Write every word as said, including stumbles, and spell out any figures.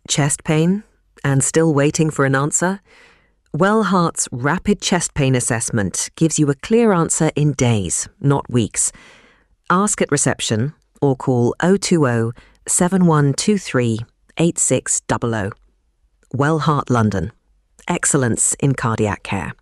Chest pain? And still waiting for an answer? Wellheart's Rapid Chest Pain Assessment gives you a clear answer in days, not weeks. Ask at reception or call oh two oh, seven one two three, eight six zero zero. Wellheart London. Excellence in cardiac care.